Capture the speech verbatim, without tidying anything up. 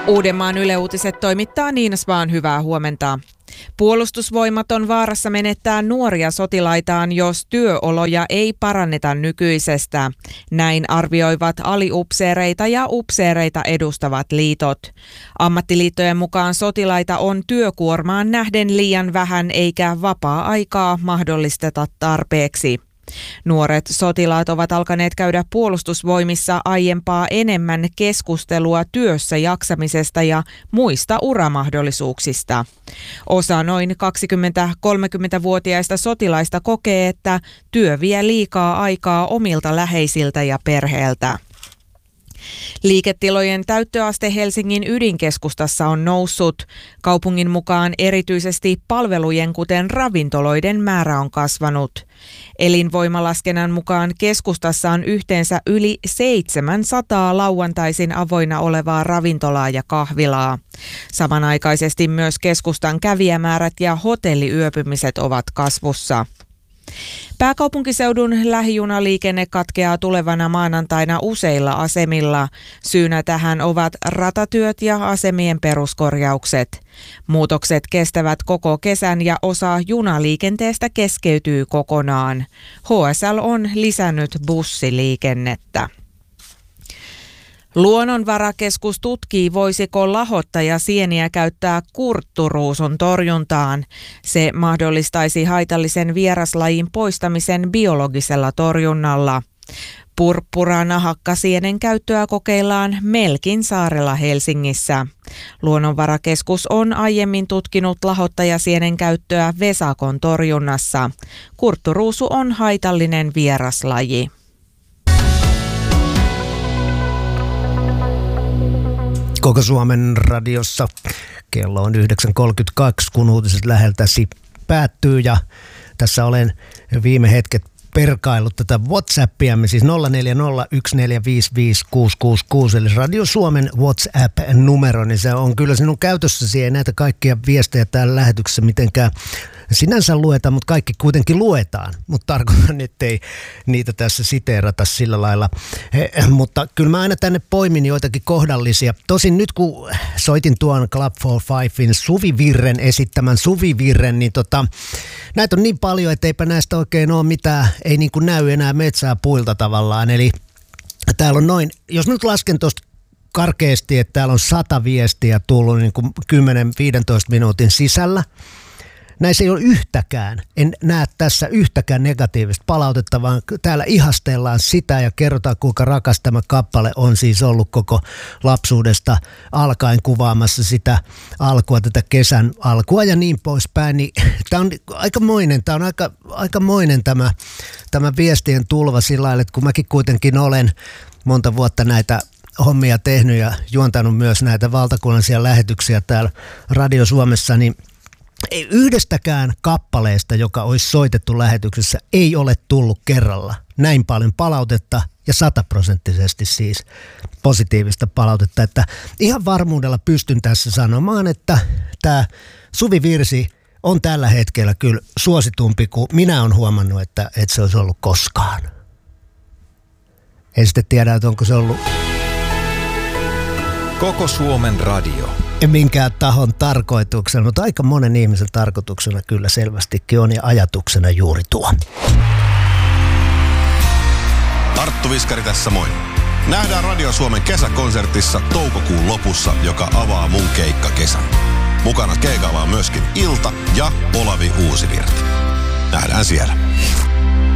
Uudenmaan Yle Uutiset toimittaa Niina Spaan, hyvää huomenta. Puolustusvoimat on vaarassa menettää nuoria sotilaitaan, jos työoloja ei paranneta nykyisestä. Näin arvioivat aliupseereita ja upseereita edustavat liitot. Ammattiliittojen mukaan sotilaita on työkuormaan nähden liian vähän eikä vapaa-aikaa mahdollisteta tarpeeksi. Nuoret sotilaat ovat alkaneet käydä puolustusvoimissa aiempaa enemmän keskustelua työssä jaksamisesta ja muista uramahdollisuuksista. Osa noin kaksikymmentä-kolmekymmentävuotiaista sotilaista kokee, että työ vie liikaa aikaa omilta läheisiltä ja perheeltä. Liiketilojen täyttöaste Helsingin ydinkeskustassa on noussut. Kaupungin mukaan erityisesti palvelujen, kuten ravintoloiden, määrä on kasvanut. Elinvoimalaskennan mukaan keskustassa on yhteensä yli seitsemänsataa lauantaisin avoinna olevaa ravintolaa ja kahvilaa. Samanaikaisesti myös keskustan kävijämäärät ja hotelliyöpymiset ovat kasvussa. Pääkaupunkiseudun lähijunaliikenne katkeaa tulevana maanantaina useilla asemilla. Syynä tähän ovat ratatyöt ja asemien peruskorjaukset. Muutokset kestävät koko kesän ja osa junaliikenteestä keskeytyy kokonaan. H S L on lisännyt bussiliikennettä. Luonnonvarakeskus tutkii, voisiko lahottajasieniä käyttää kurtturuusun torjuntaan. Se mahdollistaisi haitallisen vieraslajin poistamisen biologisella torjunnalla. Purppuranahakka-sienen käyttöä kokeillaan Melkin saarella Helsingissä. Luonnonvarakeskus on aiemmin tutkinut lahottajasienen käyttöä vesakon torjunnassa. Kurtturuusu on haitallinen vieraslaji. Koko Suomen radiossa kello on yhdeksän kolmekymmentäkaksi, kun uutiset läheltäsi päättyy, ja tässä olen viime hetket perkaillut tätä WhatsAppiamme, siis nolla neljä nolla yksi neljä viisi viisi kuusi kuusi kuusi, eli Radio Suomen WhatsApp-numero, niin se on kyllä sinun käytössäsi, ei näitä kaikkia viestejä täällä lähetyksessä mitenkään sinänsä lueta, mutta kaikki kuitenkin luetaan, mutta tarkoitan, ettei niitä tässä siteerata sillä lailla. He, mutta kyllä mä aina tänne poimin joitakin kohdallisia. Tosin nyt kun soitin tuon Club for Fivein Suvi Virren esittämän Suvi Virren, niin tota, näitä on niin paljon, että eipä näistä oikein ole mitään, ei niin kuin näy enää metsää puilta tavallaan. Eli täällä on noin, jos nyt lasken tuosta karkeasti, että täällä on sata viestiä tullut niin kuin kymmenen viisitoista minuutin sisällä. Näissä ei ole yhtäkään, en näe tässä yhtäkään negatiivista palautetta, vaan täällä ihastellaan sitä ja kerrotaan, kuinka rakas tämä kappale on siis ollut koko lapsuudesta alkaen kuvaamassa sitä alkua, tätä kesän alkua ja niin poispäin. Niin, tämä on aikamoinen, tämä on aika, aikamoinen tämä, tämä viestien tulva sillä lailla, että kun mäkin kuitenkin olen monta vuotta näitä hommia tehnyt ja juontanut myös näitä valtakunnallisia lähetyksiä täällä Radio Suomessa, niin ei yhdestäkään kappaleesta, joka olisi soitettu lähetyksessä, ei ole tullut kerralla näin paljon palautetta ja sataprosenttisesti siis positiivista palautetta. Että ihan varmuudella pystyn tässä sanomaan, että tämä Suvi Virsi on tällä hetkellä kyllä suositumpi kuin minä olen huomannut, että, että se olisi ollut koskaan. En sitten tiedä, että onko se ollut Koko Suomen radio. Ei minkään tahon tarkoituksena, mutta aika monen ihmisen tarkoituksena kyllä selvästikin on ja ajatuksena juuri tuo. Arttu Viskari tässä moi. Nähdään Radio Suomen kesäkonsertissa toukokuun lopussa, joka avaa mun keikkakesän. Mukana keikalla on myöskin Ilta ja Olavi Uusivirta. Nähdään siellä.